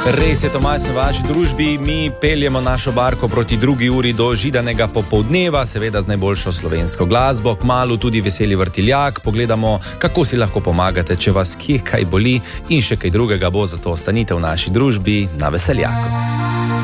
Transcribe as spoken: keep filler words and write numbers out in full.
Res je, Tomaž, v vaši družbi mi peljemo našo barko proti drugi uri do židanega popoldneva, seveda z najboljšo slovensko glasbo, kmalu tudi veseli vrtiljak, pogledamo, kako si lahko pomagate, če vas kje kaj boli in še kaj drugega bo, zato ostanite v naši družbi na Veseljaku.